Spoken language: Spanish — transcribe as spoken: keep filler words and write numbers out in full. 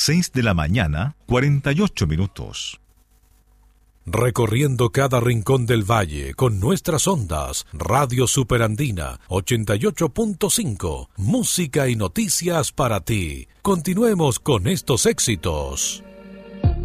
seis de la mañana, cuarenta y ocho minutos. Recorriendo cada rincón del valle con nuestras ondas, Radio Superandina ochenta y ocho punto cinco, música y noticias para ti. Continuemos con estos éxitos.